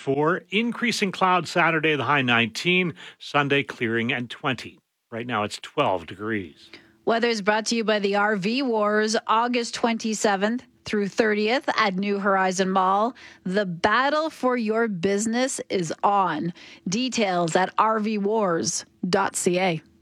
4. Increasing cloud Saturday, the high 19. Sunday clearing and 20. Right now it's 12 degrees. Weather is brought to you by the RV Wars, August 27th through 30th at New Horizon Mall. The battle for your business is on. Details at rvwars.ca.